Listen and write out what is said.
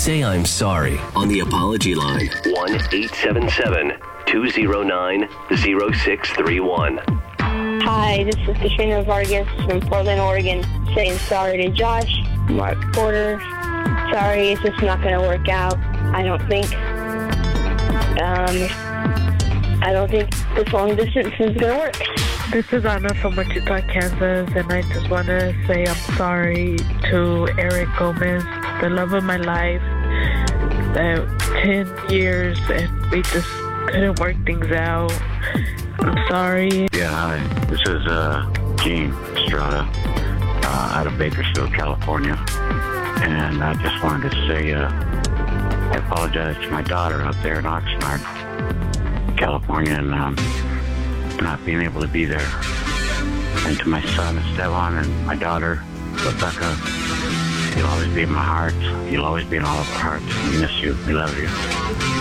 Say I'm sorry on the apology line. 1-877-209-0631. Hi, this is Katrina Vargas from Portland, Oregon, saying sorry to Josh, Mark Porter. Sorry, it's just not going to work out, I don't think. I don't think this long distance is going to work. This is Anna from Wichita, Kansas, and I just want to say I'm sorry to Eric Gomez, the love of my life. 10 years, and we just couldn't work things out. I'm sorry. Yeah, hi. This is Gene Estrada out of Bakersfield, California. And I just wanted to say I apologize to my daughter out there in Oxnard, California, and not being able to be there. And to my son, Esteban, and my daughter, Rebecca, you'll always be in my heart. You'll always be in all of our hearts. We miss you. We love you.